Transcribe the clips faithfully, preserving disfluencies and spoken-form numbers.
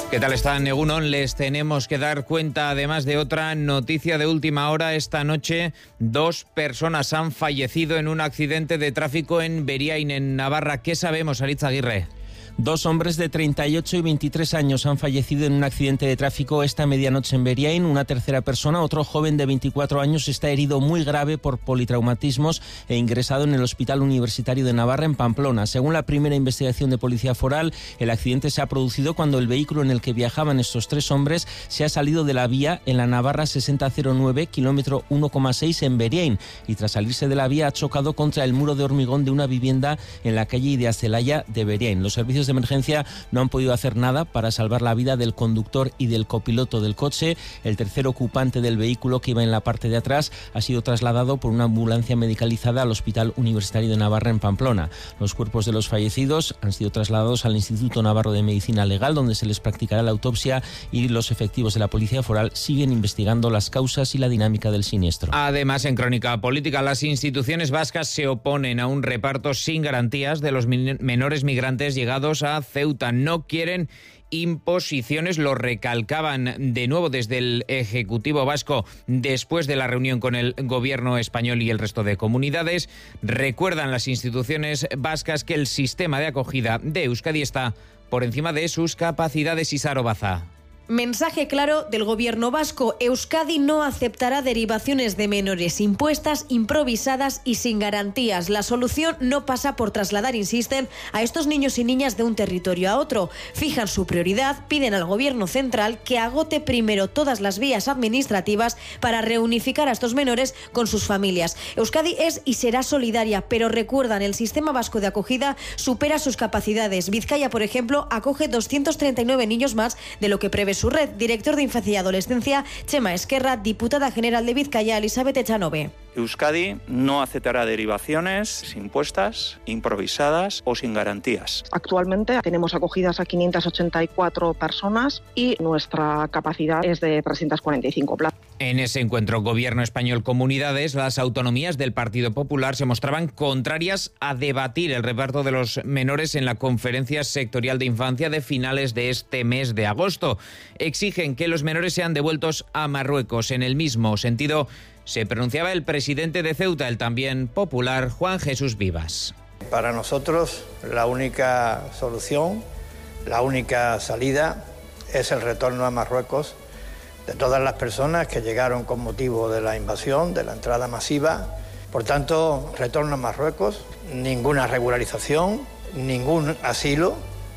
¿Qué tal están, Egunon? Les tenemos que dar cuenta además de otra noticia de última hora. Esta noche dos personas han fallecido en un accidente de tráfico en Beriain, en Navarra. ¿Qué sabemos, Aritz Aguirre? Dos hombres de treinta y ocho y veintitrés años han fallecido en un accidente de tráfico esta medianoche en Beriain. Una tercera persona, otro joven de veinticuatro años, está herido muy grave por politraumatismos e ingresado en el Hospital Universitario de Navarra, en Pamplona. Según la primera investigación de Policía Foral, el accidente se ha producido cuando el vehículo en el que viajaban estos tres hombres se ha salido de la vía en la Navarra sesenta cero nueve, kilómetro uno coma seis en Beriain, y tras salirse de la vía ha chocado contra el muro de hormigón de una vivienda en la calle Ideazelaya de Beriain. Los servicios de emergencia no han podido hacer nada para salvar la vida del conductor y del copiloto del coche. El tercer ocupante del vehículo, que iba en la parte de atrás, ha sido trasladado por una ambulancia medicalizada al Hospital Universitario de Navarra, en Pamplona. Los cuerpos de los fallecidos han sido trasladados al Instituto Navarro de Medicina Legal, donde se les practicará la autopsia, y los efectivos de la Policía Foral siguen investigando las causas y la dinámica del siniestro. Además, en crónica política, las instituciones vascas se oponen a un reparto sin garantías de los menores migrantes llegados a Ceuta. No quieren imposiciones, lo recalcaban de nuevo desde el Ejecutivo vasco después de la reunión con el gobierno español y el resto de comunidades. Recuerdan las instituciones vascas que el sistema de acogida de Euskadi está por encima de sus capacidades. Isaro Baza. Mensaje claro del gobierno vasco. Euskadi no aceptará derivaciones de menores impuestas, improvisadas y sin garantías. La solución no pasa por trasladar, insisten, a estos niños y niñas de un territorio a otro. Fijan su prioridad, piden al gobierno central que agote primero todas las vías administrativas para reunificar a estos menores con sus familias. Euskadi es y será solidaria, pero recuerdan, el sistema vasco de acogida supera sus capacidades. Vizcaya, por ejemplo, acoge doscientos treinta y nueve niños más de lo que prevé su red. Director de Infancia y Adolescencia, Chema Esquerra. Diputada general de Vizcaya, Elizabeth Echanove. Euskadi no aceptará derivaciones impuestas, improvisadas o sin garantías. Actualmente tenemos acogidas a quinientas ochenta y cuatro personas y nuestra capacidad es de trescientas cuarenta y cinco plazas. En ese encuentro Gobierno Español-Comunidades, las autonomías del Partido Popular se mostraban contrarias a debatir el reparto de los menores en la Conferencia Sectorial de Infancia de finales de este mes de agosto. Exigen que los menores sean devueltos a Marruecos. En el mismo sentido se pronunciaba el presidente de Ceuta, el también popular Juan Jesús Vivas. Para nosotros la única solución, la única salida es el retorno a Marruecos de todas las personas que llegaron con motivo de la invasión, de la entrada masiva. Por tanto, retorno a Marruecos, ninguna regularización, ningún asilo,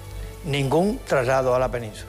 ningún traslado a la península.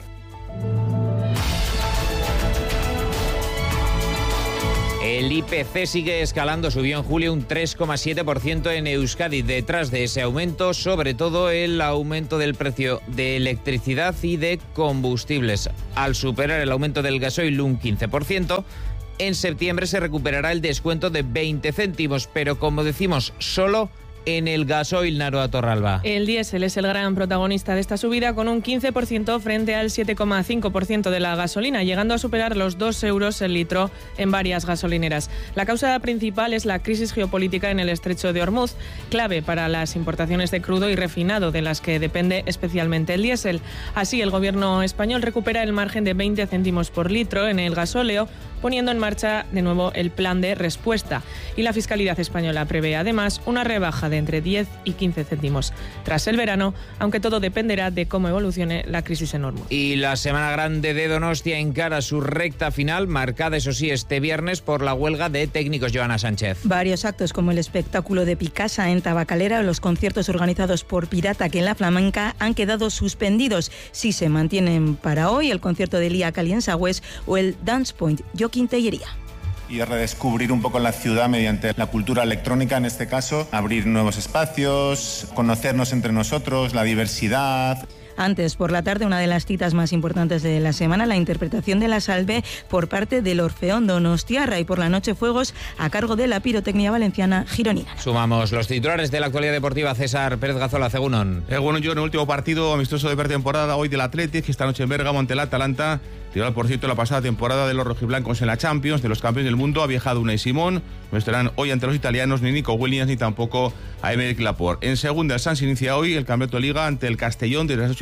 El I P C sigue escalando, subió en julio un tres coma siete por ciento en Euskadi. Detrás de ese aumento, sobre todo el aumento del precio de electricidad y de combustibles. Al superar el aumento del gasoil un quince por ciento, en septiembre se recuperará el descuento de veinte céntimos, pero como decimos, solo en el gasoil. Naroa Torralba. El diésel es el gran protagonista de esta subida, con un quince por ciento frente al siete coma cinco por ciento de la gasolina, llegando a superar los dos euros el litro en varias gasolineras. La causa principal es la crisis geopolítica en el estrecho de Hormuz, clave para las importaciones de crudo y refinado, de las que depende especialmente el diésel. Así, el gobierno español recupera el margen de veinte céntimos por litro en el gasóleo, poniendo en marcha de nuevo el plan de respuesta. Y la Fiscalidad española prevé además una rebaja de entre diez y quince céntimos tras el verano, aunque todo dependerá de cómo evolucione la crisis en Hormuz. Y la Semana Grande de Donostia encara su recta final, marcada, eso sí, este viernes por la huelga de técnicos. Joana Sánchez. Varios actos, como el espectáculo de Picasa en Tabacalera o los conciertos organizados por Pirata que en la Flamenca, han quedado suspendidos. Sí se mantienen para hoy el concierto de Lía Cali en Sagüés o el Dance Point Joaquín Tellería. Y redescubrir un poco la ciudad mediante la cultura electrónica, en este caso, abrir nuevos espacios, conocernos entre nosotros, la diversidad. Antes, por la tarde, una de las citas más importantes de la semana, la interpretación de la Salve por parte del Orfeón Donostiarra, y por la noche fuegos a cargo de la pirotecnia valenciana gironina. Sumamos los titulares de la actualidad deportiva. César Pérez Gazola, Egunon. Egunon, yo en el último partido amistoso de pretemporada hoy del Athletic, esta noche en Bérgamo ante el Atalanta. Rival, por cierto, la pasada temporada de los rojiblancos en la Champions, de los campeones del mundo, ha viajado Unai Simón. No estarán hoy ante los italianos ni Nico Williams ni tampoco a Aymeric Laporte. En segunda, el Sans inicia hoy el campeonato de Liga ante el Castellón desde las ocho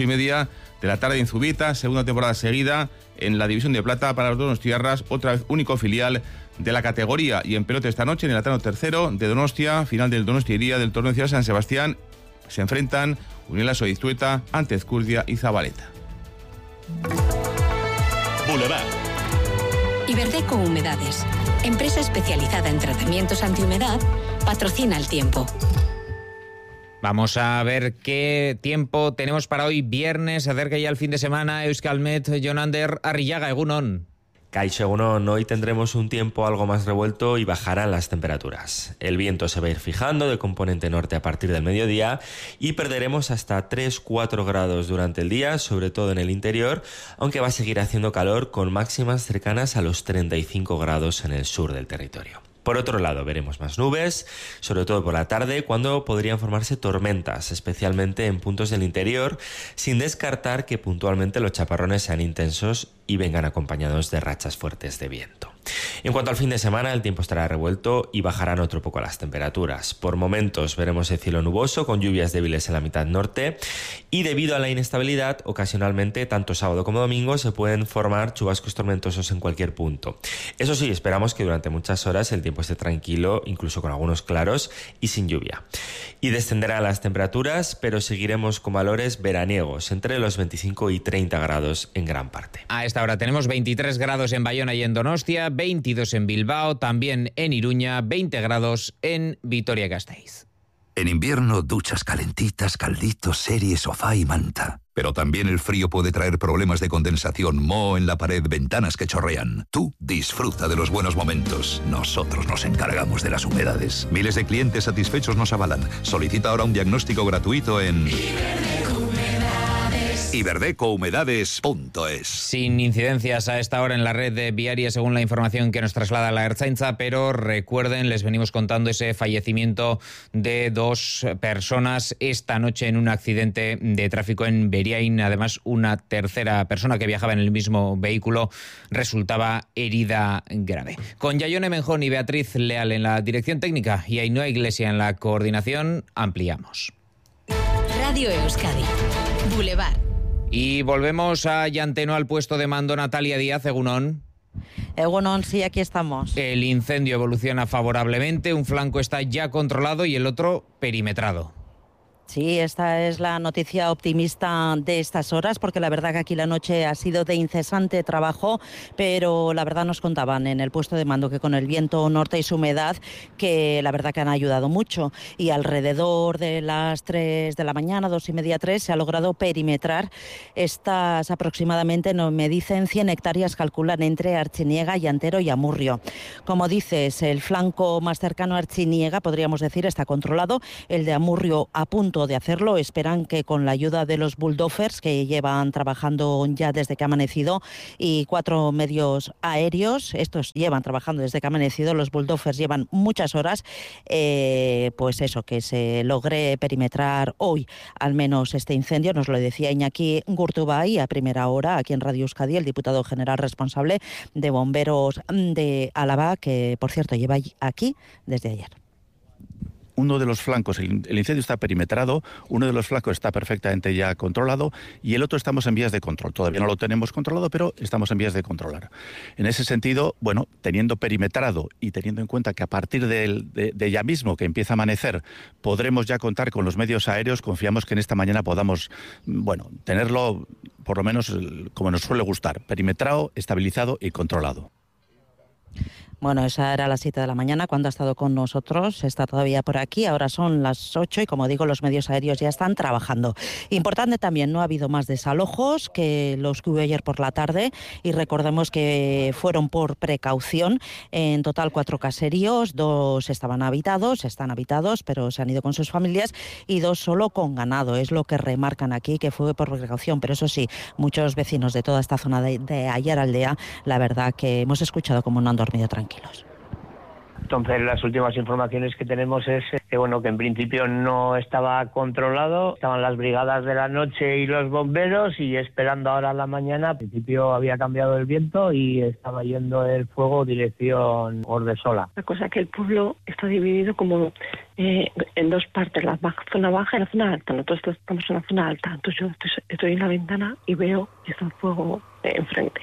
ocho y media de la tarde en Zubita, segunda temporada seguida en la división de plata para los donostiarras, otra vez único filial de la categoría. Y en pelota esta noche en el Atano tercero de Donostia, final del Donostiería del torneo de Ciudad de San Sebastián, se enfrentan Unielaso y Iztueta ante Ezcurdia y Zabaleta. Boulevard. Iberdeco Humedades, empresa especializada en tratamientos antihumedad, patrocina el tiempo. Vamos a ver qué tiempo tenemos para hoy viernes. Se acerca ya el fin de semana. Euskalmet, Jonander Arrillaga, egunon. Kaixo egunon, hoy tendremos un tiempo algo más revuelto y bajarán las temperaturas. El viento se va a ir fijando de componente norte a partir del mediodía y perderemos hasta tres a cuatro grados durante el día, sobre todo en el interior, aunque va a seguir haciendo calor con máximas cercanas a los treinta y cinco grados en el sur del territorio. Por otro lado, veremos más nubes, sobre todo por la tarde, cuando podrían formarse tormentas, especialmente en puntos del interior, sin descartar que puntualmente los chaparrones sean intensos y vengan acompañados de rachas fuertes de viento. En cuanto al fin de semana, el tiempo estará revuelto y bajarán otro poco las temperaturas. Por momentos veremos el cielo nuboso con lluvias débiles en la mitad norte y debido a la inestabilidad, ocasionalmente, tanto sábado como domingo, se pueden formar chubascos tormentosos en cualquier punto. Eso sí, esperamos que durante muchas horas el tiempo esté tranquilo, incluso con algunos claros y sin lluvia. Y descenderán las temperaturas, pero seguiremos con valores veraniegos, entre los veinticinco y treinta grados en gran parte. A esta hora tenemos veintitrés grados en Bayona y en Donostia, veintidós en Bilbao, también en Iruña, veinte grados en Vitoria-Gasteiz. En invierno, duchas calentitas, calditos, serie, sofá y manta. Pero también el frío puede traer problemas de condensación, moho en la pared, ventanas que chorrean. Tú disfruta de los buenos momentos. Nosotros nos encargamos de las humedades. Miles de clientes satisfechos nos avalan. Solicita ahora un diagnóstico gratuito en iberdeco humedades punto es. Sin incidencias a esta hora en la red de viaria, según la información que nos traslada la Ertzaintza, pero recuerden, les venimos contando ese fallecimiento de dos personas esta noche en un accidente de tráfico en Beriain. Además, una tercera persona que viajaba en el mismo vehículo resultaba herida grave. Con Yayone Menjón y Beatriz Leal en la dirección técnica y Ainhoa Iglesia en la coordinación, ampliamos. Radio Euskadi, Boulevard. Y volvemos a Llanteno, al puesto de mando. Natalia Díaz, egunon. Egunon, sí, aquí estamos. El incendio evoluciona favorablemente, un flanco está ya controlado y el otro perimetrado. Sí, esta es la noticia optimista de estas horas, porque la verdad que aquí la noche ha sido de incesante trabajo, pero la verdad nos contaban en el puesto de mando que con el viento norte y su humedad, que la verdad que han ayudado mucho. Y alrededor de las tres de la mañana, dos y media, tres, se ha logrado perimetrar estas aproximadamente, no me dicen, cien hectáreas, calculan, entre Artziniega, Llantero y Amurrio. Como dices, el flanco más cercano a Artziniega, podríamos decir, está controlado, el de Amurrio a punto de hacerlo. Esperan que con la ayuda de los bulldozers que llevan trabajando ya desde que ha amanecido y cuatro medios aéreos, estos llevan trabajando desde que ha amanecido, los bulldozers llevan muchas horas, eh, pues eso, que se logre perimetrar hoy al menos este incendio. Nos lo decía Iñaki Gurtubay a primera hora aquí en Radio Euskadi, el diputado general responsable de Bomberos de Álava, que por cierto lleva aquí desde ayer. Uno de los flancos, el, el incendio está perimetrado, uno de los flancos está perfectamente ya controlado y el otro estamos en vías de control. Todavía no lo tenemos controlado, pero estamos en vías de controlar. En ese sentido, bueno, teniendo perimetrado y teniendo en cuenta que a partir de, de, de ya mismo que empieza a amanecer podremos ya contar con los medios aéreos, confiamos que en esta mañana podamos, bueno, tenerlo por lo menos como nos suele gustar, perimetrado, estabilizado y controlado. Bueno, esa era a las siete de la mañana cuando ha estado con nosotros, está todavía por aquí, ahora son las ocho y como digo, los medios aéreos ya están trabajando. Importante también, no ha habido más desalojos que los que hubo ayer por la tarde y recordemos que fueron por precaución, en total cuatro caseríos, dos estaban habitados, están habitados, pero se han ido con sus familias y dos solo con ganado, es lo que remarcan aquí, que fue por precaución, pero eso sí, muchos vecinos de toda esta zona de, de Aiaraldea, la verdad que hemos escuchado cómo no han dormido tranquilos. Entonces, las últimas informaciones que tenemos es que, bueno, que en principio no estaba controlado, estaban las brigadas de la noche y los bomberos y esperando ahora a la mañana. En principio había cambiado el viento y estaba yendo el fuego dirección Ordesola. La cosa es que el pueblo está dividido como eh, en dos partes, la zona baja y la zona alta. Nosotros estamos en la zona alta, entonces yo estoy, estoy en la ventana y veo que está el fuego eh, enfrente.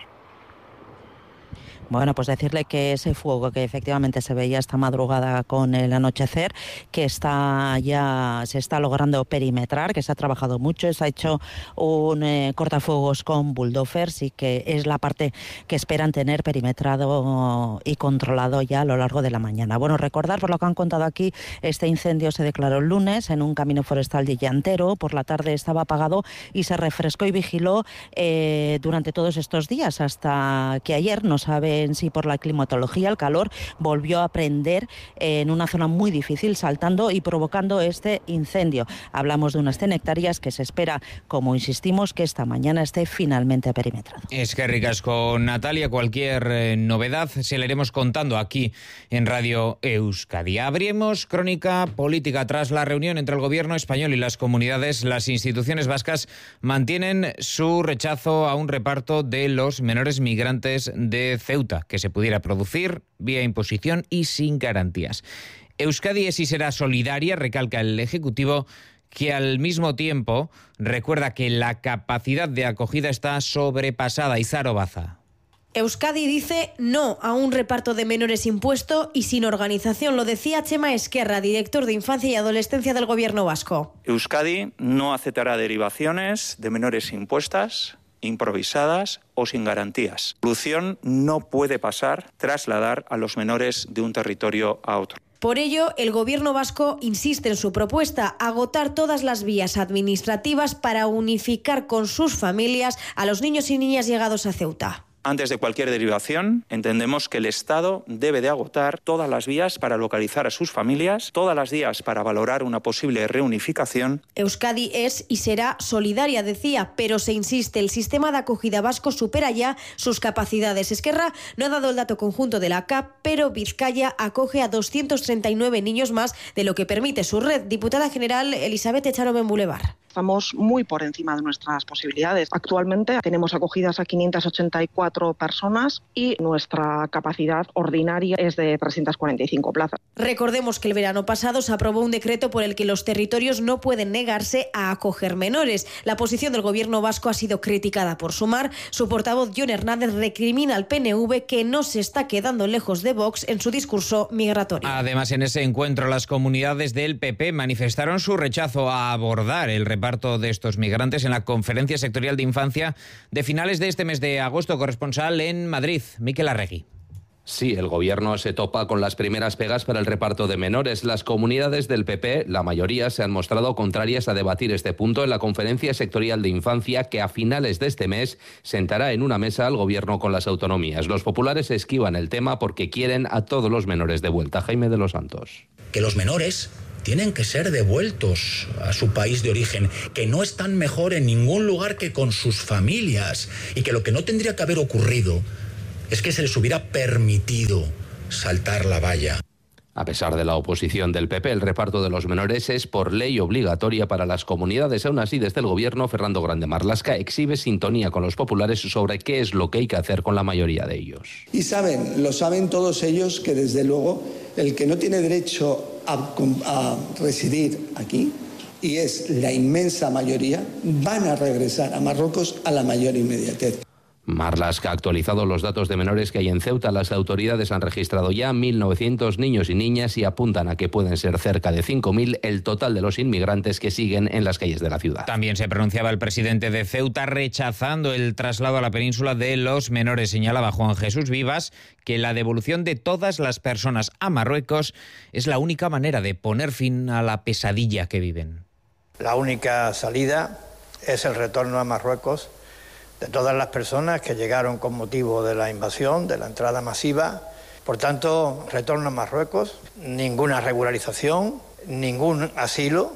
Bueno, pues decirle que ese fuego que efectivamente se veía esta madrugada con el anochecer, que está ya se está logrando perimetrar, que se ha trabajado mucho, se ha hecho un eh, cortafuegos con bulldozers y que es la parte que esperan tener perimetrado y controlado ya a lo largo de la mañana. Bueno, recordar por lo que han contado aquí, este incendio se declaró el lunes en un camino forestal de Llantero, por la tarde estaba apagado y se refrescó y vigiló eh, durante todos estos días hasta que ayer, no sabe en sí por la climatología, el calor volvió a prender en una zona muy difícil, saltando y provocando este incendio. Hablamos de unas cien hectáreas que se espera, como insistimos, que esta mañana esté finalmente perimetrado. Es que ricas con Natalia, cualquier eh, novedad se la iremos contando aquí en Radio Euskadi. Abrimos crónica política. Tras la reunión entre el gobierno español y las comunidades, las instituciones vascas mantienen su rechazo a un reparto de los menores migrantes de Ceuta que se pudiera producir vía imposición y sin garantías. Euskadi es y será solidaria, recalca el Ejecutivo, que al mismo tiempo recuerda que la capacidad de acogida está sobrepasada. Izaro Baza. Euskadi dice no a un reparto de menores impuesto y sin organización. Lo decía Chema Esquerra, director de Infancia y Adolescencia del Gobierno vasco. Euskadi no aceptará derivaciones de menores impuestas, improvisadas o sin garantías. La solución no puede pasar trasladar a los menores de un territorio a otro. Por ello, el Gobierno vasco insiste en su propuesta, agotar todas las vías administrativas para unificar con sus familias a los niños y niñas llegados a Ceuta. Antes de cualquier derivación, entendemos que el Estado debe de agotar todas las vías para localizar a sus familias, todas las vías para valorar una posible reunificación. Euskadi es y será solidaria, decía, pero se insiste, el sistema de acogida vasco supera ya sus capacidades. Esquerra no ha dado el dato conjunto de la C A P, pero Vizcaya acoge a doscientos treinta y nueve niños más de lo que permite su red. Diputada general Elizabeth Echanoven Boulevard. Estamos muy por encima de nuestras posibilidades. Actualmente tenemos acogidas a quinientas ochenta y cuatro personas y nuestra capacidad ordinaria es de trescientas cuarenta y cinco plazas. Recordemos que el verano pasado se aprobó un decreto por el que los territorios no pueden negarse a acoger menores. La posición del Gobierno vasco ha sido criticada por Sumar. Su portavoz, Jon Hernández, recrimina al P N V que no se está quedando lejos de Vox en su discurso migratorio. Además, en ese encuentro, las comunidades del P P manifestaron su rechazo a abordar el reparto de estos migrantes en la Conferencia Sectorial de Infancia de finales de este mes de agosto. Corresponsal en Madrid, Miquel Arregui. Sí, el gobierno se topa con las primeras pegas para el reparto de menores. Las comunidades del P P, la mayoría, se han mostrado contrarias a debatir este punto en la Conferencia Sectorial de Infancia que a finales de este mes sentará en una mesa al gobierno con las autonomías. Los populares esquivan el tema porque quieren a todos los menores de vuelta. Jaime de los Santos. Que los menores tienen que ser devueltos a su país de origen, que no están mejor en ningún lugar que con sus familias y que lo que no tendría que haber ocurrido es que se les hubiera permitido saltar la valla. A pesar de la oposición del P P, el reparto de los menores es por ley obligatoria para las comunidades. Aún así, desde el gobierno, Fernando Grande Marlaska exhibe sintonía con los populares sobre qué es lo que hay que hacer con la mayoría de ellos. Y saben, lo saben todos ellos, que desde luego el que no tiene derecho a, a residir aquí, y es la inmensa mayoría, van a regresar a Marruecos a la mayor inmediatez. Marlaska ha actualizado los datos de menores que hay en Ceuta. Las autoridades han registrado ya mil novecientos niños y niñas y apuntan a que pueden ser cerca de cinco mil el total de los inmigrantes que siguen en las calles de la ciudad. También se pronunciaba el presidente de Ceuta rechazando el traslado a la península de los menores. Señalaba Juan Jesús Vivas que la devolución de todas las personas a Marruecos es la única manera de poner fin a la pesadilla que viven. La única salida es el retorno a Marruecos de todas las personas que llegaron con motivo de la invasión, de la entrada masiva. Por tanto, retorno a Marruecos, ninguna regularización, ningún asilo,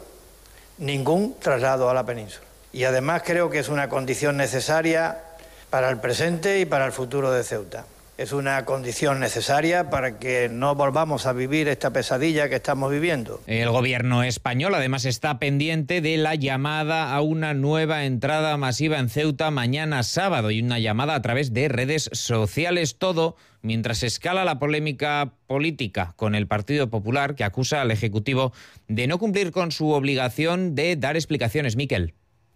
ningún traslado a la península. Y además creo que es una condición necesaria para el presente y para el futuro de Ceuta. es una condición necesaria para que no volvamos a vivir esta pesadilla que estamos viviendo. El gobierno español además está pendiente de la llamada a una nueva entrada masiva en Ceuta mañana sábado y una llamada a través de redes sociales. Todo mientras escala la polémica política con el Partido Popular, que acusa al Ejecutivo de no cumplir con su obligación de dar explicaciones. Miquel.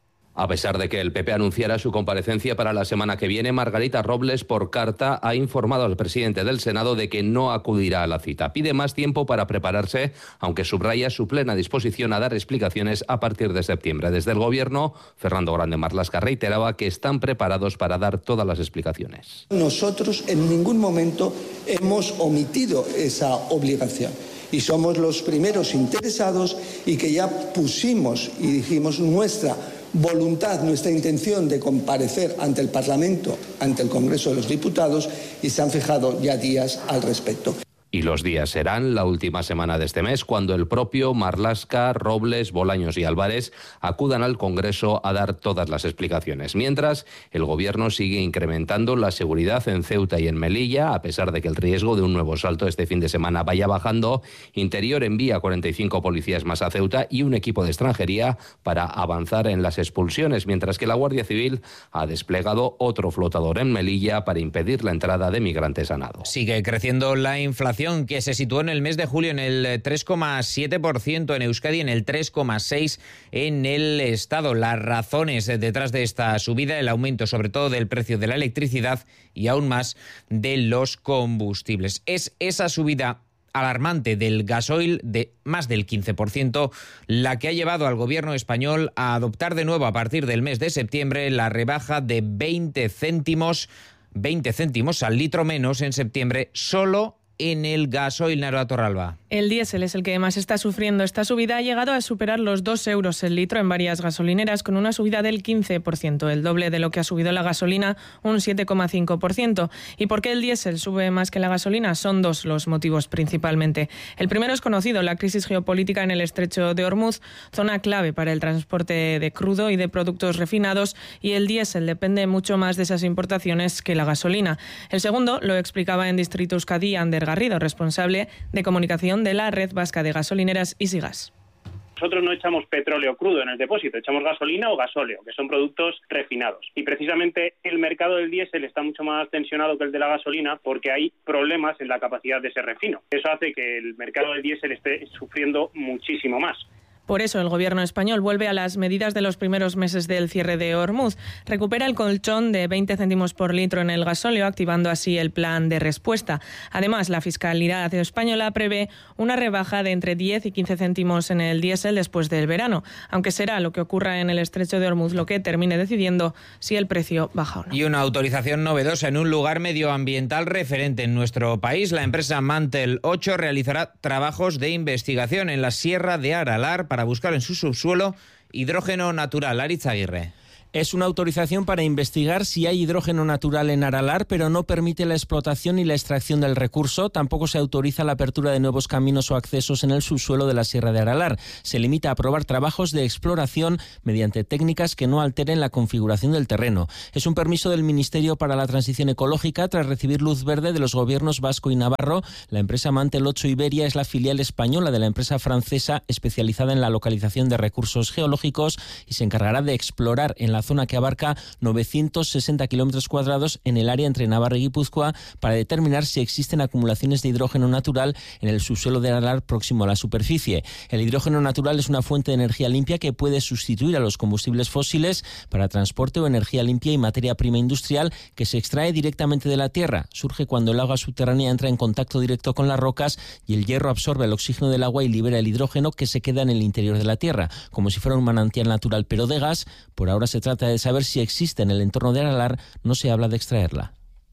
A pesar de que el P P anunciara su comparecencia para la semana que viene, Margarita Robles, por carta, ha informado al presidente del Senado de que no acudirá a la cita. Pide más tiempo para prepararse, aunque subraya su plena disposición a dar explicaciones a partir de septiembre. Desde el Gobierno, Fernando Grande Marlaska reiteraba que están preparados para dar todas las explicaciones. Nosotros en ningún momento hemos omitido esa obligación. Y somos los primeros interesados y que ya pusimos y dijimos nuestra voluntad, nuestra intención de comparecer ante el Parlamento, ante el Congreso de los Diputados, y se han fijado ya días al respecto. Y los días serán la última semana de este mes, cuando el propio Marlaska, Robles, Bolaños y Álvarez acudan al Congreso a dar todas las explicaciones. Mientras, el Gobierno sigue incrementando la seguridad en Ceuta y en Melilla, a pesar de que el riesgo de un nuevo salto este fin de semana vaya bajando. Interior envía cuarenta y cinco policías más a Ceuta y un equipo de extranjería para avanzar en las expulsiones, mientras que la Guardia Civil ha desplegado otro flotador en Melilla para impedir la entrada de migrantes a nado. Sigue creciendo la inflación, que se situó en el mes de julio en el tres coma siete por ciento en Euskadi, en el tres coma seis por ciento en el Estado. Las razones detrás de esta subida, el aumento sobre todo del precio de la electricidad y aún más de los combustibles. Es esa subida alarmante del gasoil de más del quince por ciento la que ha llevado al gobierno español a adoptar de nuevo a partir del mes de septiembre la rebaja de veinte céntimos, veinte céntimos al litro menos en septiembre solo en el gasoil. Nara Torralba. El diésel es el que más está sufriendo esta subida. Ha llegado a superar los dos euros el litro en varias gasolineras, con una subida del quince por ciento, el doble de lo que ha subido la gasolina, un siete coma cinco por ciento. ¿Y por qué el diésel sube más que la gasolina? Son dos los motivos principalmente. El primero es conocido, la crisis geopolítica en el estrecho de Hormuz, zona clave para el transporte de crudo y de productos refinados, y el diésel depende mucho más de esas importaciones que la gasolina. El segundo lo explicaba en Distrito Euskadi Ander Garrido, responsable de comunicación de la Red Vasca de Gasolineras Isigas. Nosotros no echamos petróleo crudo en el depósito, echamos gasolina o gasóleo, que son productos refinados. Y precisamente el mercado del diésel está mucho más tensionado que el de la gasolina porque hay problemas en la capacidad de ese refino. Eso hace que el mercado del diésel esté sufriendo muchísimo más. Por eso el gobierno español vuelve a las medidas de los primeros meses del cierre de Hormuz. Recupera el colchón de veinte céntimos por litro en el gasóleo, activando así el plan de respuesta. Además, la fiscalidad española prevé una rebaja de entre diez y quince céntimos en el diésel después del verano, aunque será lo que ocurra en el estrecho de Hormuz lo que termine decidiendo si el precio baja o no. Y una autorización novedosa en un lugar medioambiental referente en nuestro país. La empresa Mantel ocho realizará trabajos de investigación en la Sierra de Aralar para buscar en su subsuelo hidrógeno natural. Aritz Aguirre. Es una autorización para investigar si hay hidrógeno natural en Aralar, pero no permite la explotación ni la extracción del recurso. Tampoco se autoriza la apertura de nuevos caminos o accesos en el subsuelo de la Sierra de Aralar. Se limita a aprobar trabajos de exploración mediante técnicas que no alteren la configuración del terreno. Es un permiso del Ministerio para la Transición Ecológica tras recibir luz verde de los gobiernos vasco y navarro. La empresa Mantel ocho Iberia es la filial española de la empresa francesa especializada en la localización de recursos geológicos y se encargará de explorar en la zona que abarca novecientos sesenta kilómetros cuadrados en el área entre Navarra y Guipúzcoa para determinar si existen acumulaciones de hidrógeno natural en el subsuelo de Aralar próximo a la superficie. El hidrógeno natural es una fuente de energía limpia que puede sustituir a los combustibles fósiles para transporte o energía limpia y materia prima industrial que se extrae directamente de la tierra. Surge cuando el agua subterránea entra en contacto directo con las rocas y el hierro absorbe el oxígeno del agua y libera el hidrógeno que se queda en el interior de la tierra, como si fuera un manantial natural pero de gas. Por ahora se trata de saber si existe en el entorno de Aralar, no se habla de extraerla.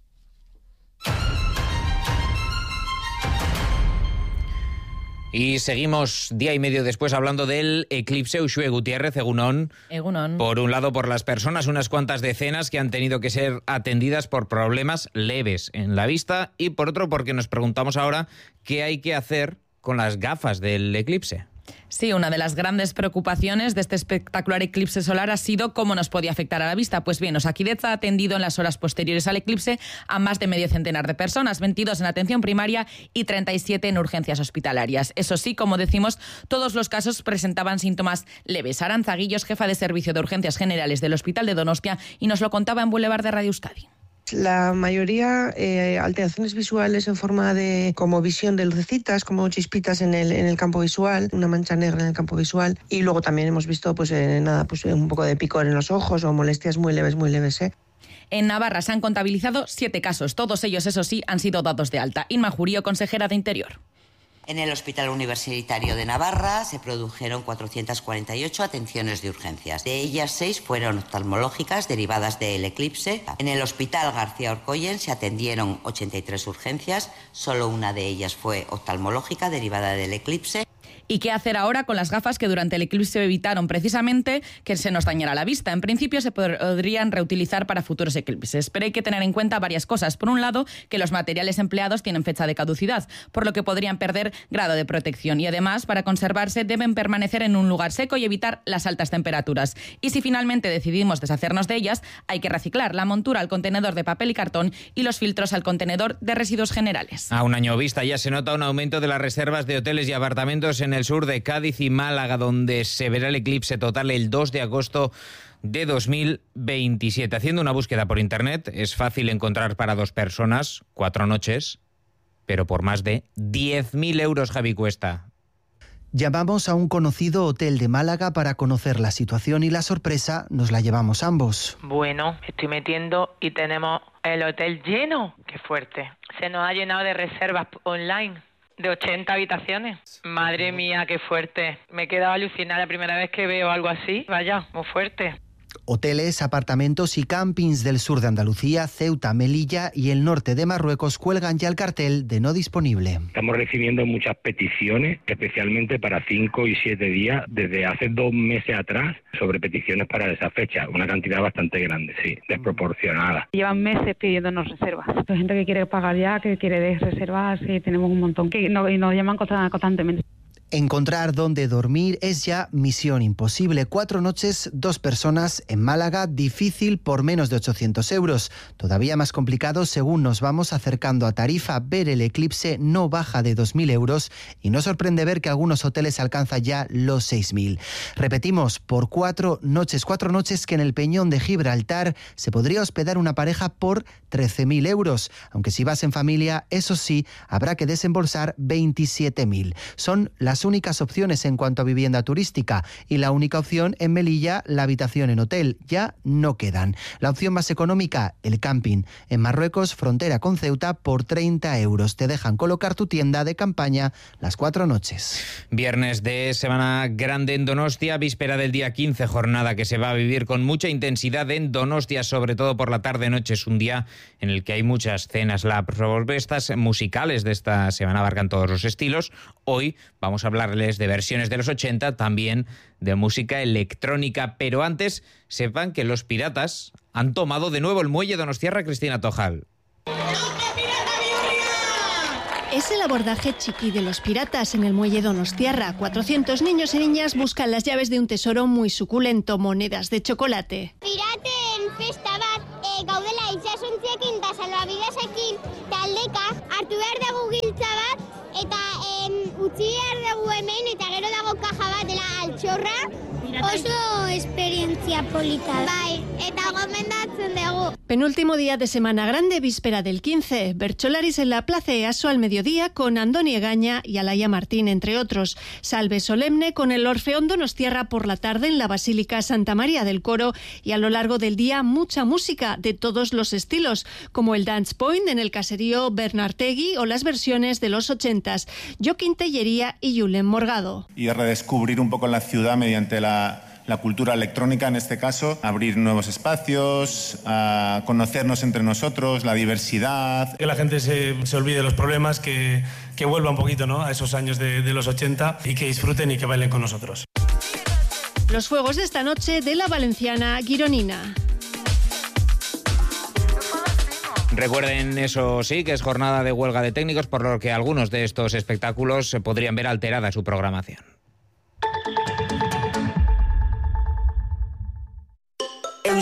Y seguimos día y medio después hablando del eclipse. Uxue Gutiérrez, Egunon. Egunon. Por un lado, por las personas, unas cuantas decenas que han tenido que ser atendidas por problemas leves en la vista, y por otro, porque nos preguntamos ahora qué hay que hacer con las gafas del eclipse. Sí, una de las grandes preocupaciones de este espectacular eclipse solar ha sido cómo nos podía afectar a la vista. Pues bien, Osakidetza ha atendido en las horas posteriores al eclipse a más de medio centenar de personas, veintidós en atención primaria y treinta y siete en urgencias hospitalarias. Eso sí, como decimos, todos los casos presentaban síntomas leves. Arantza Guillos, jefa de Servicio de Urgencias Generales del Hospital de Donostia, y nos lo contaba en Boulevard de Radio Euskadi. La mayoría eh, alteraciones visuales en forma de como visión de lucecitas, como chispitas en el, en el campo visual, una mancha negra en el campo visual, y luego también hemos visto pues eh, nada, pues un poco de picor en los ojos o molestias muy leves, muy leves, ¿eh? En Navarra se han contabilizado siete casos, todos ellos, eso sí, han sido dados de alta. Inma Jurío, consejera de Interior. En el Hospital Universitario de Navarra se produjeron cuatrocientas cuarenta y ocho atenciones de urgencias. De ellas, seis fueron oftalmológicas derivadas del eclipse. En el Hospital García Orcoyen se atendieron ochenta y tres urgencias. Solo una de ellas fue oftalmológica derivada del eclipse. ¿Y qué hacer ahora con las gafas que durante el eclipse evitaron precisamente que se nos dañara la vista? En principio se podrían reutilizar para futuros eclipses, pero hay que tener en cuenta varias cosas. Por un lado, que los materiales empleados tienen fecha de caducidad, por lo que podrían perder grado de protección. Y además, para conservarse, deben permanecer en un lugar seco y evitar las altas temperaturas. Y si finalmente decidimos deshacernos de ellas, hay que reciclar la montura al contenedor de papel y cartón y los filtros al contenedor de residuos generales. A un año vista ya se nota un aumento de las reservas de hoteles y apartamentos en el sur de Cádiz y Málaga, donde se verá el eclipse total el dos de agosto de dos mil veintisiete. Haciendo una búsqueda por internet es fácil encontrar para dos personas cuatro noches, pero por más de diez mil euros, Javi Cuesta. Llamamos a un conocido hotel de Málaga para conocer la situación y la sorpresa nos la llevamos ambos. Bueno, estoy metiendo y tenemos el hotel lleno. ¡Qué fuerte! Se nos ha llenado de reservas online. De ochenta habitaciones. Madre mía, qué fuerte. Me he quedado alucinada la primera vez que veo algo así. Vaya, muy fuerte. Hoteles, apartamentos y campings del sur de Andalucía, Ceuta, Melilla y el norte de Marruecos cuelgan ya el cartel de no disponible. Estamos recibiendo muchas peticiones, especialmente para cinco y siete días, desde hace dos meses atrás, sobre peticiones para esa fecha. Una cantidad bastante grande, sí, desproporcionada. Llevan meses pidiéndonos reservas. Hay gente que quiere pagar ya, que quiere reservas, y tenemos un montón que no, y nos llaman constantemente. Encontrar dónde dormir es ya misión imposible. Cuatro noches, dos personas en Málaga, difícil por menos de ochocientos euros. Todavía más complicado según nos vamos acercando a Tarifa. Ver el eclipse no baja de dos mil euros y no sorprende ver que algunos hoteles alcanzan ya los seis mil. Repetimos, por cuatro noches, cuatro noches que en el Peñón de Gibraltar se podría hospedar una pareja por trece mil euros. Aunque si vas en familia, eso sí, habrá que desembolsar veintisiete mil. Son las únicas opciones en cuanto a vivienda turística y la única opción en Melilla, la habitación en hotel. Ya no quedan. La opción más económica, el camping. En Marruecos, frontera con Ceuta, por treinta euros. Te dejan colocar tu tienda de campaña las cuatro noches. Viernes de Semana Grande en Donostia, víspera del día quince, jornada que se va a vivir con mucha intensidad en Donostia, sobre todo por la tarde-noche. Es un día en el que hay muchas cenas. Las propuestas musicales de esta semana abarcan todos los estilos. Hoy vamos a hablarles de versiones de los ochenta, también de música electrónica. Pero antes, sepan que los piratas han tomado de nuevo el muelle donostiarra. Cristina Tojal. Es el abordaje chiqui de los piratas en el muelle donostiarra. cuatrocientos niños y niñas buscan las llaves de un tesoro muy suculento, monedas de chocolate. Piraten festa bat, e, gaudela itxasuntziakin da salvabidesekin taldeka hartu behar dugu giltza bat eta em, utzi behar dugu hemen eta gero dago kaja bat dela altxorra. Oso esperientzia polita. Bai, eta gomendatzen dugu. Penúltimo día de Semana Grande, víspera del quince. Bercholaris en la Plaza EASO al mediodía con Andoni Egaña y Alaya Martín, entre otros. Salve solemne con el Orfeón Donostiarra por la tarde en la Basílica Santa María del Coro, y a lo largo del día mucha música de todos los estilos, como el Dance Point en el caserío Bernartegui o las versiones de los ochentas, Joaquín Tellería y Julen Morgado. Y redescubrir un poco la ciudad mediante la la cultura electrónica, en este caso, abrir nuevos espacios, a conocernos entre nosotros, la diversidad. Que la gente se, se olvide de los problemas, que, que vuelva un poquito, ¿no?, a esos años de, de los ochenta y que disfruten y que bailen con nosotros. Los fuegos de esta noche de la valenciana Gironina. Recuerden, eso sí, que es jornada de huelga de técnicos, por lo que algunos de estos espectáculos podrían ver alterada su programación.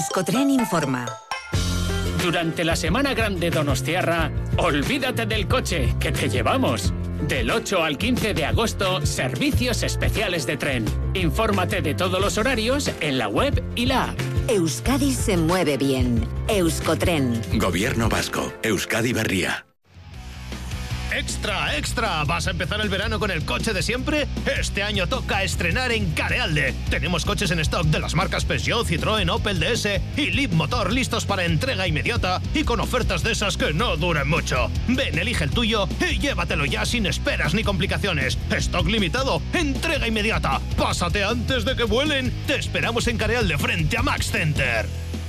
Euskotren informa. Durante la Semana Grande Donostiarra, olvídate del coche, que te llevamos. Del ocho al quince de agosto, servicios especiales de tren. Infórmate de todos los horarios en la web y la app. Euskadi se mueve bien. Euskotren. Gobierno vasco. Euskadi Berria. ¡Extra, extra! ¿Vas a empezar el verano con el coche de siempre? Este año toca estrenar en Carealde. Tenemos coches en stock de las marcas Peugeot, Citroën, Opel, D S y Leapmotor listos para entrega inmediata y con ofertas de esas que no duren mucho. Ven, elige el tuyo y llévatelo ya sin esperas ni complicaciones. Stock limitado, entrega inmediata. Pásate antes de que vuelen. Te esperamos en Carealde frente a Max Center.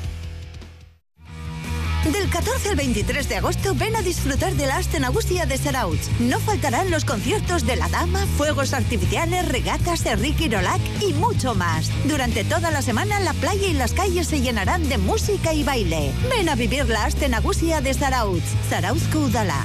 Del catorce al veintitrés de agosto ven a disfrutar de la Aste Nagusia de Zarautz. No faltarán los conciertos de La Dama, fuegos artificiales, regatas, Enric Irolac y mucho más. Durante toda la semana la playa y las calles se llenarán de música y baile. Ven a vivir la Aste Nagusia de Zarautz. Zarauzko Udala.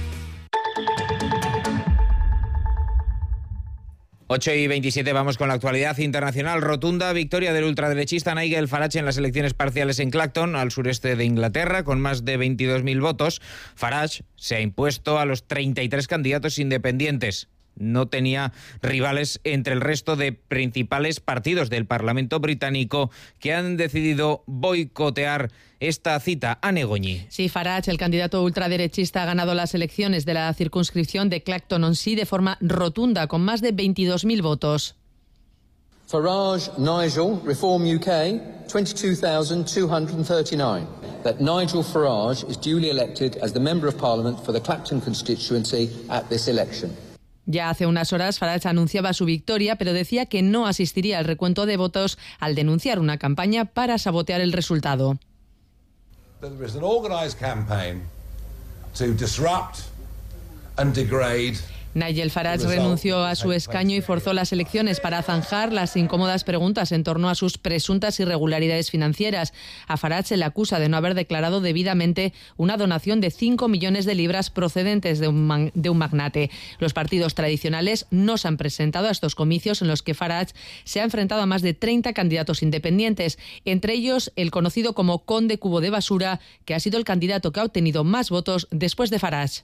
ocho y veintisiete, vamos con la actualidad internacional. Rotunda victoria del ultraderechista Nigel Farage en las elecciones parciales en Clacton, al sureste de Inglaterra, con más de veintidós mil votos. Farage se ha impuesto a los treinta y tres candidatos independientes. No tenía rivales entre el resto de principales partidos del Parlamento británico que han decidido boicotear esta cita. a Negoñi. Sí, Farage, el candidato ultraderechista, ha ganado las elecciones de la circunscripción de Clacton-on-Sea de forma rotunda, con más de veintidós mil votos. Farage, Nigel, Reform U K, twenty-two thousand two hundred thirty-nine. That Nigel Farage is duly elected as the Member of Parliament for the Clacton constituency at this election. Ya hace unas horas Farage anunciaba su victoria, pero decía que no asistiría al recuento de votos al denunciar una campaña para sabotear el resultado. There is an organised campaign to disrupt and degrade. Nigel Farage renunció a su escaño y forzó las elecciones para zanjar las incómodas preguntas en torno a sus presuntas irregularidades financieras. A Farage se le acusa de no haber declarado debidamente una donación de cinco millones de libras procedentes de un, man, de un magnate. Los partidos tradicionales no se han presentado a estos comicios en los que Farage se ha enfrentado a más de treinta candidatos independientes, entre ellos el conocido como Conde Cubo de Basura, que ha sido el candidato que ha obtenido más votos después de Farage.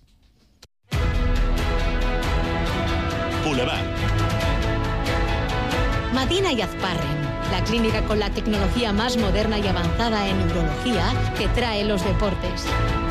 Boulevard. Madina y Azparren, la clínica con la tecnología más moderna y avanzada en neurología que trae los deportes.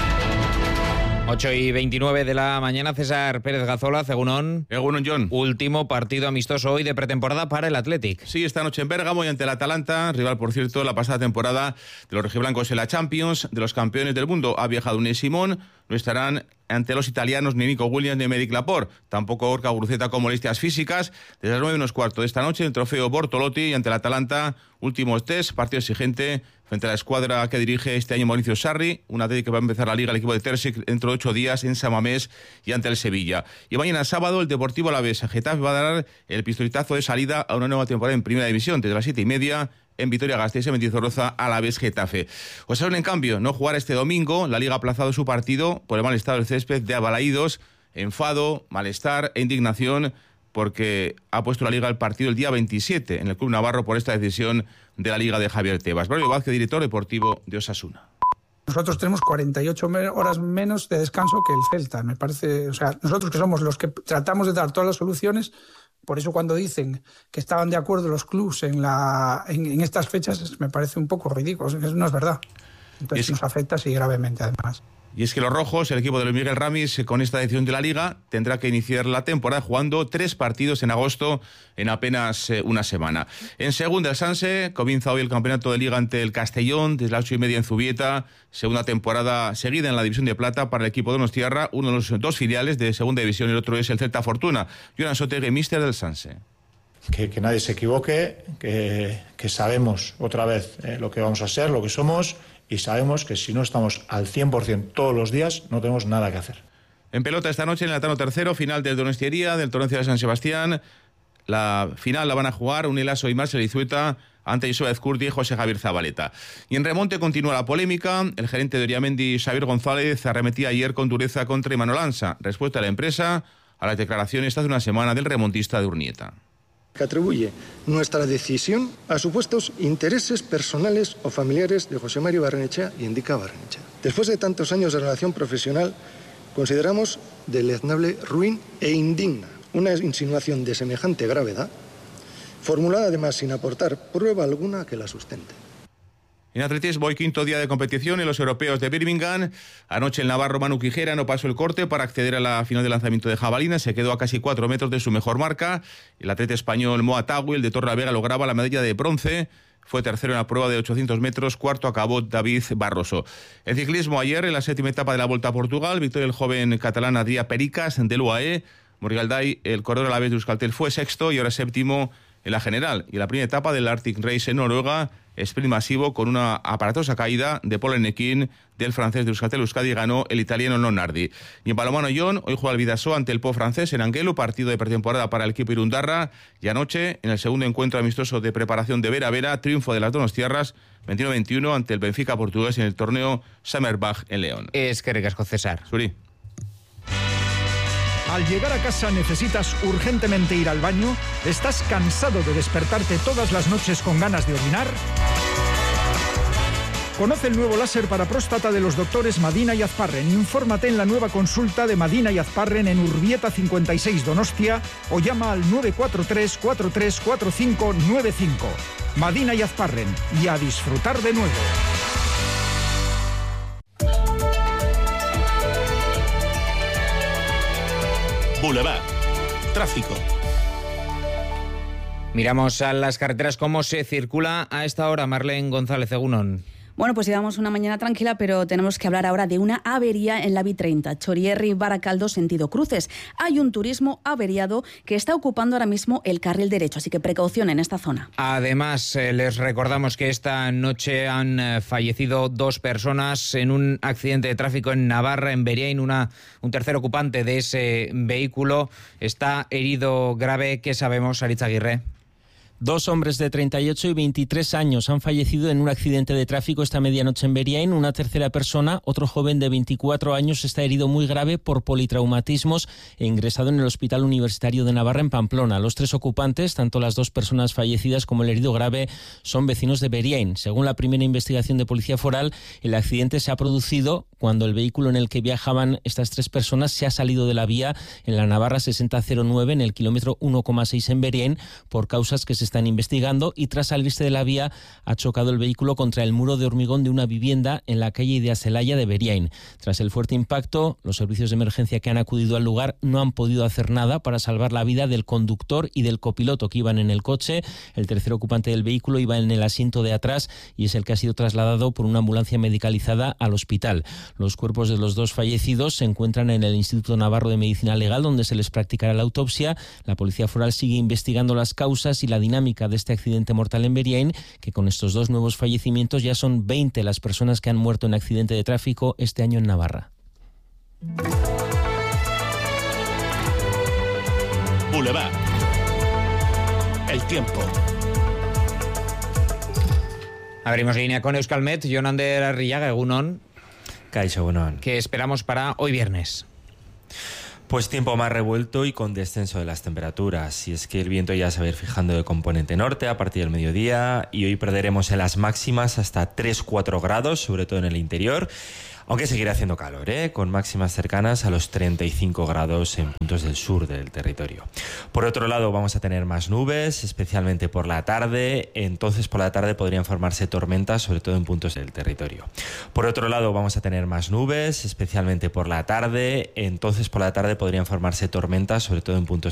ocho y veintinueve de la mañana, César Pérez Gazola, Egunon. Egunon, John. Último partido amistoso hoy de pretemporada para el Athletic. Sí, esta noche en Bérgamo y ante el Atalanta, rival, por cierto, la pasada temporada de los rojiblancos en la Champions, de los campeones del mundo. Ha viajado Unai Simón, no estarán ante los italianos ni Nico Williams ni Medic Laporte, tampoco Gorka Guruceta con molestias físicas. Desde las nueve menos cuarto de esta noche, el trofeo Bortolotti y ante el Atalanta, últimos test, partido exigente frente a la escuadra que dirige este año Mauricio Sarri, una Athletic que va a empezar la Liga, el equipo de Terzic, dentro de ocho días en San Mamés y ante el Sevilla. Y mañana sábado, el Deportivo Alavés Getafe va a dar el pistoletazo de salida a una nueva temporada en Primera División, desde las siete y media, en Vitoria-Gasteiz, en Mendizorroza, Alavés Getafe. Osasuna, en cambio, no jugará este domingo. La Liga ha aplazado su partido por el mal estado del césped de Abalaídos. Enfado, malestar e indignación porque ha puesto la Liga el partido el día veintisiete en el Club Navarro por esta decisión de la Liga de Javier Tebas. Braulio Vázquez, director deportivo de Osasuna. Nosotros tenemos cuarenta y ocho horas menos de descanso que el Celta, me parece. O sea, nosotros que somos los que tratamos de dar todas las soluciones, por eso cuando dicen que estaban de acuerdo los clubs en, la, en, en estas fechas, me parece un poco ridículo, no es verdad. Entonces es... nos afecta sí gravemente además. Y es que los rojos, el equipo de Luis Miguel Ramis, con esta decisión de la Liga, tendrá que iniciar la temporada jugando tres partidos en agosto en apenas eh, una semana. En segunda, el Sanse comienza hoy el campeonato de Liga ante el Castellón, desde las ocho y media en Zubieta, segunda temporada seguida en la División de Plata para el equipo de Donostiarra, uno de los dos filiales de segunda división y el otro es el Celta Fortuna. Jonan Sotegui, míster del Sanse. Que, que nadie se equivoque, que, que sabemos otra vez eh, lo que vamos a ser, lo que somos, y sabemos que si no estamos al cien por ciento todos los días, no tenemos nada que hacer. En pelota esta noche en el Atano tercero, final del Donostiería, del Torrencia de San Sebastián. La final la van a jugar Unilaso y Marcel Izueta ante Joseba Ezcurdi y José Javier Zabaleta. Y en remonte continúa la polémica. El gerente de Oriamendi, Xavier González, arremetía ayer con dureza contra Imanol Ansa. Respuesta de la empresa a las declaraciones hace una semana del remontista de Urnieta. que atribuye nuestra decisión a supuestos intereses personales o familiares de José Mario Barrenechea y Indica Barrenechea. Después de tantos años de relación profesional, consideramos deleznable, ruin e indigna una insinuación de semejante gravedad, formulada además sin aportar prueba alguna que la sustente. En atletismo, hoy quinto día de competición en los europeos de Birmingham. Anoche el navarro Manu Quijera no pasó el corte para acceder a la final de lanzamiento de jabalina. Se quedó a casi cuatro metros de su mejor marca. El atleta español Moa Tawil de Torrelavega lograba la medalla de bronce. Fue tercero en la prueba de ochocientos metros, cuarto acabó David Barroso. En ciclismo, ayer en la séptima etapa de la Volta a Portugal, victoria del joven catalán Adrià Pericas del U A E. Morgaldai, el corredor a la vez de Euskaltel, fue sexto y ahora séptimo en la general. Y en la primera etapa del Arctic Race en Noruega, sprint masivo con una aparatosa caída de Paul Enequin del francés de Euskaltel Euskadi, ganó el italiano Nonardi. Y en balonmano Jon, hoy juega el Vidasoa ante el Po francés en Anguelo, partido de pretemporada para el equipo irundarra. Y anoche, en el segundo encuentro amistoso de preparación de Vera Vera, triunfo de las donostiarras veintiuno veintiuno ante el Benfica portugués en el torneo Summerbach en León. Es que ricasco, César. Suri. Al llegar a casa necesitas urgentemente ir al baño, ¿estás cansado de despertarte todas las noches con ganas de orinar? Conoce el nuevo láser para próstata de los doctores Madina y Azparren. Infórmate en la nueva consulta de Madina y Azparren en Urbieta cincuenta y seis Donostia o llama al nueve cuatro tres, cuatro tres cuatro cinco nueve cinco. Madina y Azparren, y a disfrutar de nuevo. Boulevard. Tráfico. Miramos a las carreteras, cómo se circula a esta hora. Marlene González, Egunon. Bueno, pues llevamos una mañana tranquila, pero tenemos que hablar ahora de una avería en la B treinta, Chorierri-Baracaldo, sentido cruces. Hay un turismo averiado que está ocupando ahora mismo el carril derecho, así que precaución en esta zona. Además, eh, les recordamos que esta noche han eh, fallecido dos personas en un accidente de tráfico en Navarra, en Beriain. Una, un tercer ocupante de ese vehículo está herido grave. ¿Qué sabemos, Aritz Aguirre? Dos hombres de treinta y ocho y veintitrés años han fallecido en un accidente de tráfico esta medianoche en Beriain. Una tercera persona, otro joven de veinticuatro años, está herido muy grave por politraumatismos e ingresado en el Hospital Universitario de Navarra en Pamplona. Los tres ocupantes, tanto las dos personas fallecidas como el herido grave, son vecinos de Beriain. Según la primera investigación de Policía Foral, el accidente se ha producido cuando el vehículo en el que viajaban estas tres personas se ha salido de la vía en la Navarra sesenta cero nueve en el kilómetro uno coma seis en Beriain por causas que se están investigando, y tras salirse de la vía ha chocado el vehículo contra el muro de hormigón de una vivienda en la calle Ideaselaya de Beriain. Tras el fuerte impacto, los servicios de emergencia que han acudido al lugar no han podido hacer nada para salvar la vida del conductor y del copiloto que iban en el coche. El tercer ocupante del vehículo iba en el asiento de atrás y es el que ha sido trasladado por una ambulancia medicalizada al hospital. Los cuerpos de los dos fallecidos se encuentran en el Instituto Navarro de Medicina Legal, donde se les practicará la autopsia. La Policía Foral sigue investigando las causas y la dinámica de este accidente mortal en Beriain, que con estos dos nuevos fallecimientos ya son veinte las personas que han muerto en accidente de tráfico este año en Navarra. Boulevard. El tiempo. Abrimos línea con Euskalmet. Jonander Arrillaga, Egunon. Kaixo, Egunon. ¿Qué esperamos para hoy viernes? Pues tiempo más revuelto y con descenso de las temperaturas. Y es que el viento ya se va a ir fijando de componente norte a partir del mediodía y hoy perderemos en las máximas hasta tres cuatro grados, sobre todo en el interior. Aunque seguirá haciendo calor, ¿eh? Con máximas cercanas a los treinta y cinco grados en puntos del sur del territorio. Por otro lado, vamos a tener más nubes, especialmente por la tarde. Entonces, por la tarde podrían formarse tormentas, sobre todo en puntos del territorio. Por otro lado, vamos a tener más nubes, especialmente por la tarde. Entonces, por la tarde podrían formarse tormentas, sobre todo en puntos